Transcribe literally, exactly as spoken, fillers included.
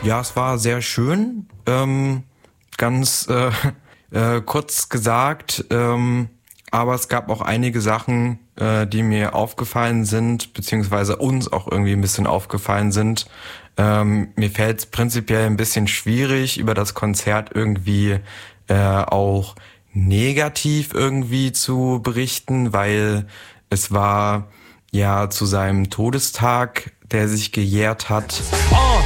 Ja, es war sehr schön. Ähm, ganz äh, äh, kurz gesagt, ähm, aber es gab auch einige Sachen, äh, die mir aufgefallen sind, beziehungsweise uns auch irgendwie ein bisschen aufgefallen sind. Ähm, mir fällt es prinzipiell ein bisschen schwierig, über das Konzert irgendwie äh, auch negativ irgendwie zu berichten, weil es war ja zu seinem Todestag, der sich gejährt hat.